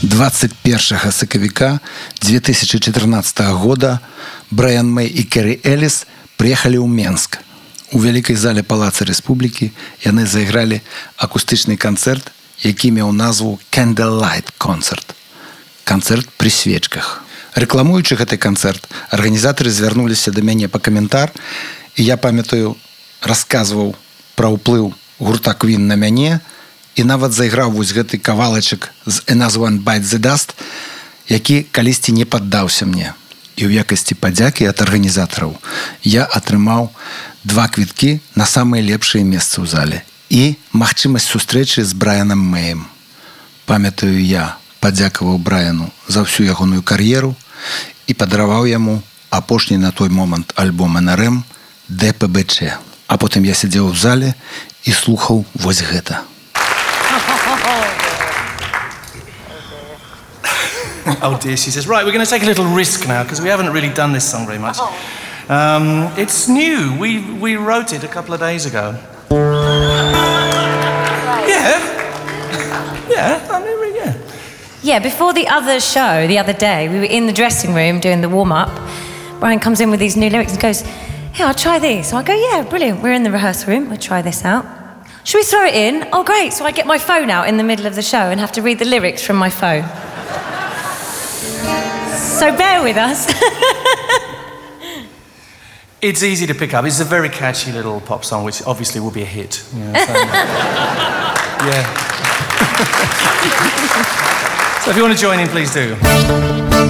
21 сакавіка 2014 года Брайан Мэй і Керри Эліс прыехалі ў Менск. У вялікай зале Палаца Рэспублікі яны зайгралі акустычны канцэрт, які меў назву «Candlelight Concert» – канцэрт пры свечках. Рэкламуючы гэты канцэрт, арганізатары звярнуліся да мяне па каментар, і я памятаю, расказваў пра ўплыў гурта Queen на мяне, і нават зайграў вось гэты кавалачак з «Another One Bites the Dust», які калісьці не паддаўся мне. І ў якасці падзякі ад арганізатараў я атрымаў 2 квіткі на самыя лепшыя месцы ў зале і магчымасць сустрэчы з Брайанам Мэем. Памятаю, я падзякаваў Брайану за ўсю ягоную кар'еру і падараваў яму апошні на той момант альбом НРМ «ДПБЧ». А потым я сядзеў у зале і слухаў вось гэта. Oh dear, she says. Right, we're going to take a little risk now because we haven't really done this song very much. It's new. We wrote it a couple of days ago. Yeah. Yeah, before the other show, the other day, we were in the dressing room doing the warm-up. Brian comes in with these new lyrics and goes, "Hey, I'll try these." So I go, "Yeah, brilliant." We're in the rehearsal room. We'll try this out. Should we throw it in? Oh, great. So I get my phone out in the middle of the show and have to read the lyrics from my phone. So bear with us. It's easy to pick up. It's a very catchy little pop song, which obviously will be a hit. Yeah. So if you want to join in, please do.